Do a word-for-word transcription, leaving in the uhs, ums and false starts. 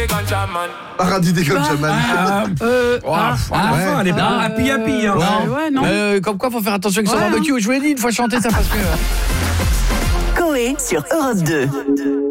Paradis des Ganjaman. Ah, euh, Oh, ah, à la ouais. fin, elle est pas happy happy. Hein. ouais, ouais, non. Euh, comme quoi, faut faire attention avec son Ouais, barbecue. Je vous l'ai dit, une fois chanter, ça passe mieux. Coé sur Europe deux.